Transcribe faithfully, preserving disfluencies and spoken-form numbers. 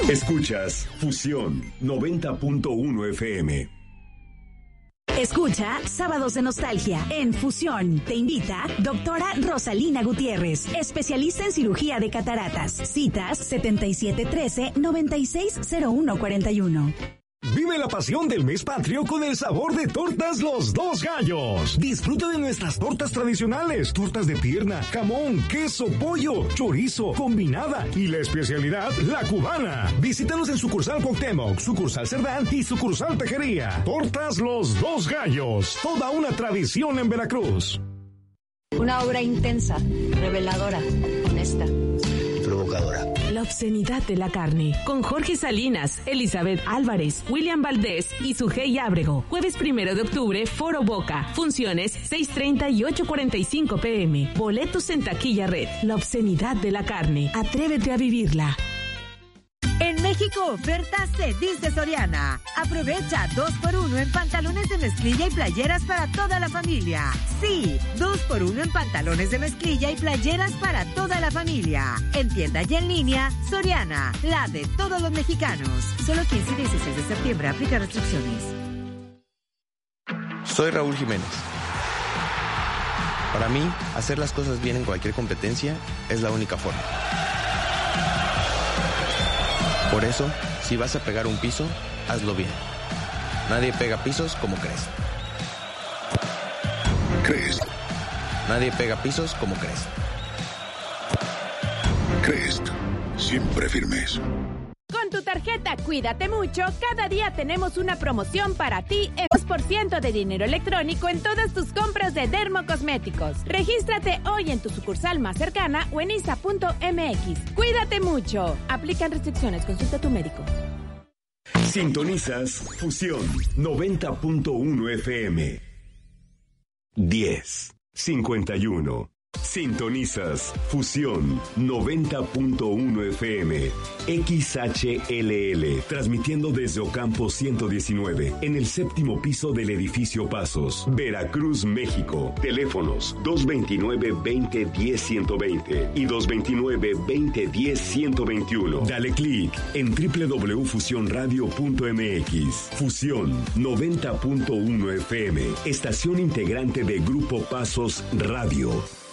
Escuchas Fusión noventa punto uno F M. Escucha Sábados de Nostalgia en Fusión. Te invita doctora Rosalina Gutiérrez, especialista en cirugía de cataratas. Citas setenta y siete trece, noventa y seis cero uno cuarenta y uno. Vive la pasión del mes patrio con el sabor de tortas Los Dos Gallos. Disfruta de nuestras tortas tradicionales, tortas de pierna, jamón, queso, pollo, chorizo, combinada y la especialidad, la cubana. Visítanos en sucursal Cuauhtémoc, sucursal Cerdán y sucursal Tejería. Tortas Los Dos Gallos, toda una tradición en Veracruz. Una obra intensa, reveladora, honesta, provocadora. La obscenidad de la carne, con Jorge Salinas, Elizabeth Álvarez, William Valdés y Sujei Ábrego. Jueves primero de octubre, Foro Boca. Funciones seis treinta y ocho cuarenta y cinco pm. Boletos en Taquilla Red. La obscenidad de la carne. Atrévete a vivirla. En México, ofertas Cedis de Soriana. Aprovecha dos por uno en pantalones de mezclilla y playeras para toda la familia. Sí, dos por uno en pantalones de mezclilla y playeras para toda la familia. En tienda y en línea, Soriana, la de todos los mexicanos. Solo quince y dieciséis de septiembre, aplica restricciones. Soy Raúl Jiménez. Para mí, hacer las cosas bien en cualquier competencia es la única forma. Por eso, si vas a pegar un piso, hazlo bien. Nadie pega pisos como Crest. Crest. Nadie pega pisos como Crest. Crest. Siempre firmes. Con tu tarjeta Cuídate Mucho, cada día tenemos una promoción para ti en dos por ciento de dinero electrónico en todas tus compras de dermocosméticos. Regístrate hoy en tu sucursal más cercana o en isa punto m x. Cuídate mucho. Aplican restricciones. Consulta a tu médico. Sintonizas Fusión noventa punto uno F M. diez cincuenta y uno. Sintonizas Fusión noventa punto uno F M, X H L L, transmitiendo desde Ocampo ciento diecinueve, en el séptimo piso del edificio Pasos, Veracruz, México. Teléfonos dos veintinueve, veinte, diez, ciento veinte y dos veintinueve, veinte, diez, ciento veintiuno. Dale clic en doble u doble u doble u punto fusión radio punto m x. Fusión noventa punto uno F M, estación integrante de Grupo Pasos Radio.